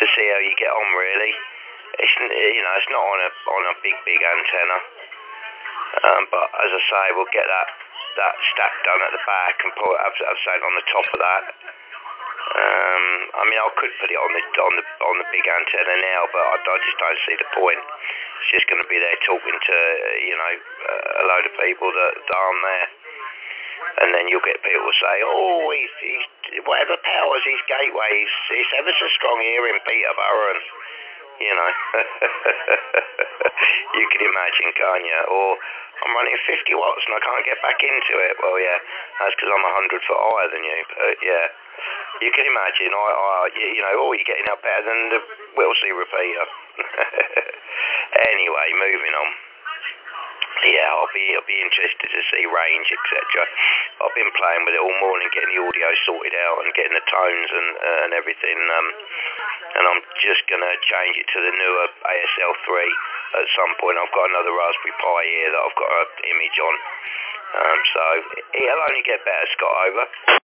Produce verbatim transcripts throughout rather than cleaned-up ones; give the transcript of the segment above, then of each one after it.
see how you get on, really. It's, you know, it's not on a on a big big antenna, um, but as I say, we'll get that that stack done at the back and put it, I've, I've said, on the top of that. Um, I mean, I could put it on the on the on the big antenna now, but I, I just don't see the point. It's just going to be there talking to, you know, a load of people that, that aren't there. And then you'll get people say, oh, he's, he's whatever powers his gateway, he's, he's ever so strong here in Peterborough, and, you know. You can imagine, can't you? Or, I'm running fifty watts and I can't get back into it. Well, yeah, that's because I'm one hundred foot higher than you, but, yeah. You can imagine, I, I, you know, oh, you're getting up better than the Wilsey repeater. Anyway, moving on. Yeah, I'll be I'll be interested to see range, et cetera. I've been playing with it all morning, getting the audio sorted out and getting the tones and uh, and everything. Um, and I'm just gonna change it to the newer A S L three at some point. I've got another Raspberry Pi here that I've got an image on. Um, so it'll only get better, Scott. Over.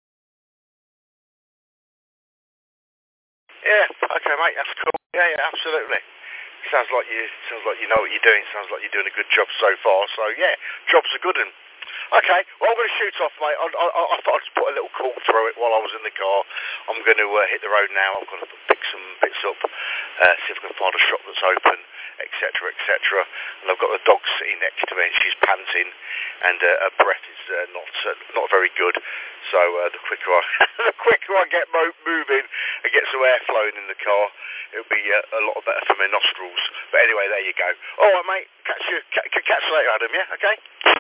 Yeah. Okay, mate. That's cool. Yeah, yeah, absolutely. Sounds like you sounds like you know what you're doing. Sounds like you're doing a good job so far. So yeah, job's a good one. Okay, well I'm going to shoot off, mate. I, I, I thought I'd just put a little call through it while I was in the car. I'm going to uh, hit the road now. I'm going to pick some bits up, uh, see if I can find a shop that's open, et cetera, et cetera. And I've got the dog sitting next to me, and she's panting, and uh, her breath is uh, not uh, not very good. So uh, the quicker I the quicker I get mo- moving and get some air flowing in the car, it'll be uh, a lot better for my nostrils. But anyway, there you go. All right, mate. Catch you, ca- catch you later, Adam. Yeah. Okay.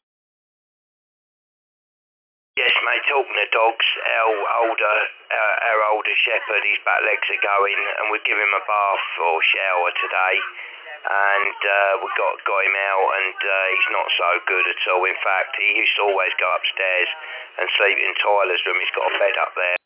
Yes, mate, talking to dogs, our older, uh, our older shepherd, his back legs are going, and we give him a bath or shower today, and uh, we got got him out, and uh, he's not so good at all. In fact, he used to always go upstairs and sleep in Tyler's room. He's got a bed up there.